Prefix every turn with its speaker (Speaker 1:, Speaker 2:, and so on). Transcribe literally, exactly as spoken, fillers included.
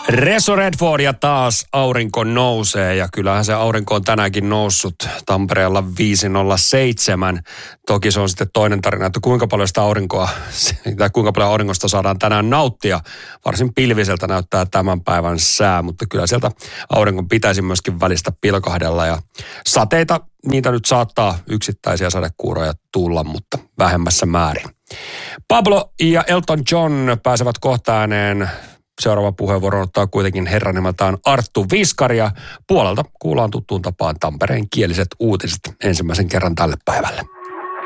Speaker 1: Reso Redford ja taas aurinko nousee ja kyllähän se aurinko on tänäänkin noussut Tampereella viisi nolla seitsemän. Toki se on sitten toinen tarina, että kuinka paljon sitä aurinkoa, tai kuinka paljon auringosta saadaan tänään nauttia. Varsin pilviseltä näyttää tämän päivän sää, mutta kyllä sieltä auringon pitäisi myöskin välistä pilkahdella ja sateita, niitä nyt saattaa yksittäisiä sadekuuroja tulla, mutta vähemmässä määrin. Pablo ja Elton John pääsevät kohta ääneen. Seuraava puheenvuoro ottaa kuitenkin herran nimeltään Arttu Viskari ja puolelta kuullaan tuttuun tapaan Tampereen kieliset uutiset ensimmäisen kerran tälle päivälle.